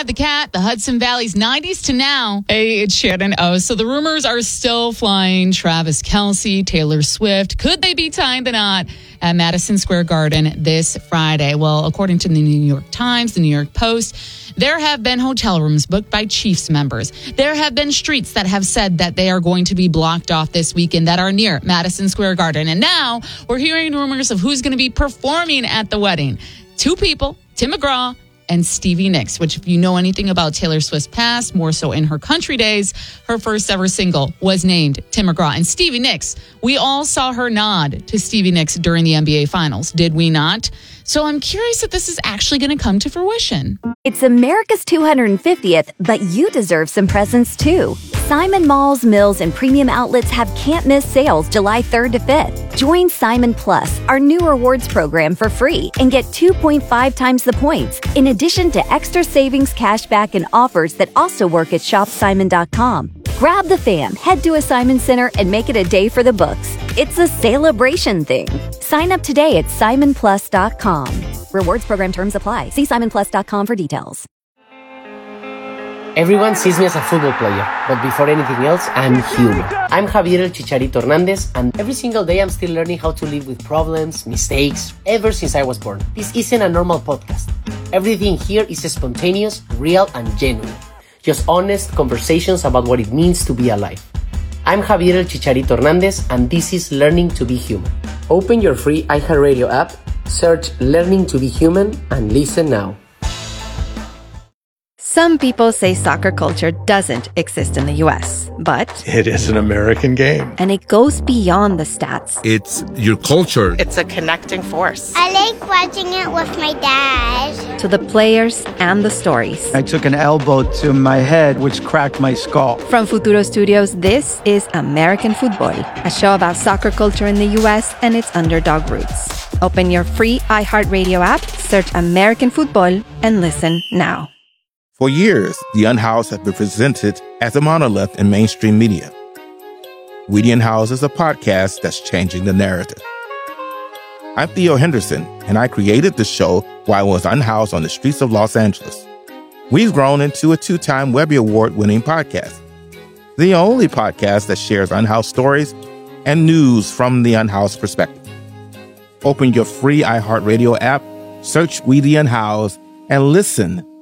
the cat, the Hudson Valley's 90s to now. Hey, it's Shannon O. So the rumors are still flying. Travis Kelce, Taylor Swift. Could they be tying the knot at Madison Square Garden this Friday? Well, according to the New York Times, the New York Post, there have been hotel rooms booked by Chiefs members. There have been streets that have said that they are going to be blocked off this weekend that are near Madison Square Garden. And now we're hearing rumors of who's going to be performing at the wedding. Two people, Tim McGraw and Stevie Nicks, which if you know anything about Taylor Swift's past, more so in her country days, her first ever single was named Tim McGraw. And Stevie Nicks, we all saw her nod to Stevie Nicks during the NBA Finals, did we not? So I'm curious if this is actually going to come to fruition. It's America's 250th, but you deserve some presents too. Simon Malls, Mills, and Premium Outlets have can't-miss sales July 3rd to 5th. Join Simon Plus, our new rewards program, for free and get 2.5 times the points, in addition to extra savings, cashback, and offers that also work at shopsimon.com. Grab the fam, head to a Simon Center, and make it a day for the books. It's a celebration thing. Sign up today at simonplus.com. Rewards program terms apply. See simonplus.com for details. Everyone sees me as a football player, but before anything else, I'm human. I'm Javier El Chicharito Hernandez, and every single day I'm still learning how to live with problems, mistakes, ever since I was born. This isn't a normal podcast. Everything here is spontaneous, real, and genuine. Just honest conversations about what it means to be alive. I'm Javier El Chicharito Hernandez, and this is Learning to be Human. Open your free iHeartRadio app, search Learning to be Human, and listen now. Some people say soccer culture doesn't exist in the U.S., but it is an American game. And it goes beyond the stats. It's your culture. It's a connecting force. I like watching it with my dad. To the players and the stories. I took an elbow to my head, which cracked my skull. From Futuro Studios, this is American Football, a show about soccer culture in the U.S. and its underdog roots. Open your free iHeartRadio app, search American Football, and listen now. For years, The Unhoused has been presented as a monolith in mainstream media. We The Unhoused is a podcast that's changing the narrative. I'm Theo Henderson, and I created the show while I was unhoused on the streets of Los Angeles. We've grown into a 2-time Webby Award-winning podcast, the only podcast that shares unhoused stories and news from the unhoused perspective. Open your free iHeartRadio app, search We The Unhoused, and listen